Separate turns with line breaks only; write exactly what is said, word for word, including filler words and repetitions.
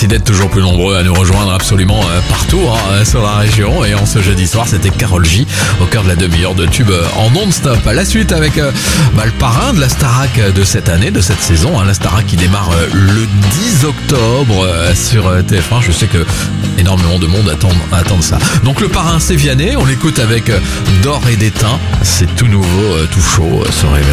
Merci d'être toujours plus nombreux à nous rejoindre absolument partout hein, sur la région. Et en ce jeudi soir, c'était Karol J au cœur de la demi-heure de tube en non-stop. À la suite avec euh, bah, le parrain de la Starac de cette année, de cette saison. Hein, la Starac qui démarre euh, le dix octobre euh, sur euh, T F un. Je sais que énormément de monde attend, attend ça. Donc le parrain, c'est Vianney. On l'écoute avec euh, D'or et d'étain. C'est tout nouveau, euh, tout chaud euh, sur Réveil.